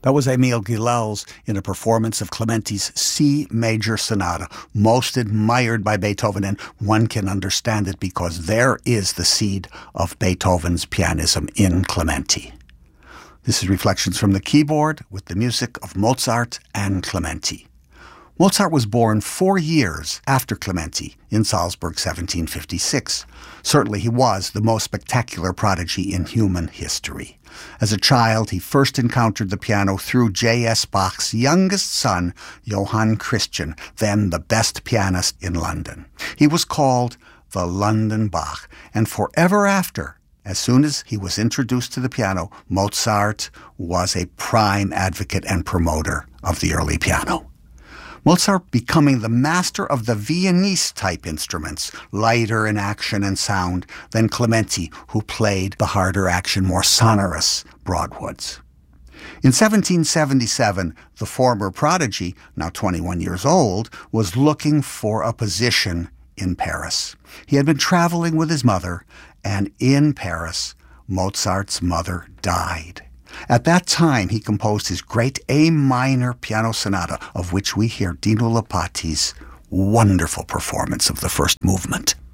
That was Émile Gilels in a performance of Clementi's C Major Sonata, most admired by Beethoven, and one can understand it because there is the seed of Beethoven's pianism in Clementi. This is Reflections from the Keyboard with the music of Mozart and Clementi. Mozart was born 4 years after Clementi in Salzburg, 1756. Certainly he was the most spectacular prodigy in human history. As a child, he first encountered the piano through J.S. Bach's youngest son, Johann Christian, then the best pianist in London. He was called the London Bach, and forever after, as soon as he was introduced to the piano, Mozart was a prime advocate and promoter of the early piano. Mozart becoming the master of the Viennese-type instruments, lighter in action and sound, than Clementi, who played the harder action, more sonorous Broadwoods. In 1777, the former prodigy, now 21 years old, was looking for a position in Paris. He had been traveling with his mother, and in Paris, Mozart's mother died. At that time, he composed his great A minor piano sonata, of which we hear Dino Lopati's wonderful performance of the first movement.